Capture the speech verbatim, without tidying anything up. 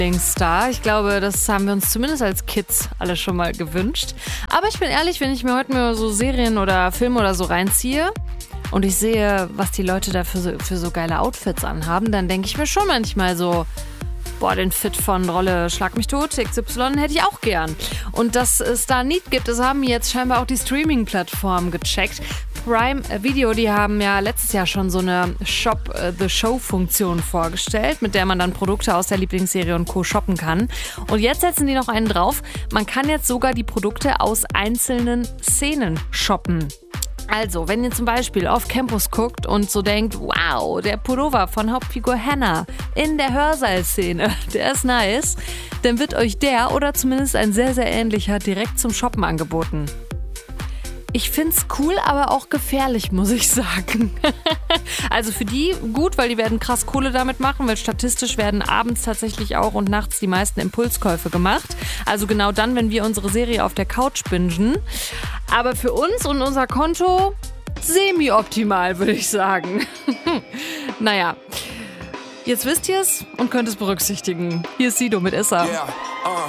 Star. Ich glaube, das haben wir uns zumindest als Kids alle schon mal gewünscht. Aber ich bin ehrlich, wenn ich mir heute mal so Serien oder Filme oder so reinziehe und ich sehe, was die Leute da für so, für so geile Outfits anhaben, dann denke ich mir schon manchmal so, boah, den Fit von Rolle Schlag mich tot, X Y hätte ich auch gern. Und dass es da Need gibt, das haben jetzt scheinbar auch die Streaming-Plattformen gecheckt. Prime Video, die haben ja letztes Jahr schon so eine Shop-the-Show-Funktion vorgestellt, mit der man dann Produkte aus der Lieblingsserie und Co. shoppen kann. Und jetzt setzen die noch einen drauf. Man kann jetzt sogar die Produkte aus einzelnen Szenen shoppen. Also, wenn ihr zum Beispiel auf Campus guckt und so denkt, wow, der Pullover von Hauptfigur Hannah in der Hörsaalszene, der ist nice, dann wird euch der oder zumindest ein sehr, sehr ähnlicher direkt zum Shoppen angeboten. Ich find's cool, aber auch gefährlich, muss ich sagen. Also für die gut, weil die werden krass Kohle damit machen, weil statistisch werden abends tatsächlich auch und nachts die meisten Impulskäufe gemacht. Also genau dann, wenn wir unsere Serie auf der Couch bingen. Aber für uns und unser Konto semi-optimal, würde ich sagen. Naja, jetzt wisst ihr's und könnt es berücksichtigen. Hier ist Sido mit Issa. Yeah.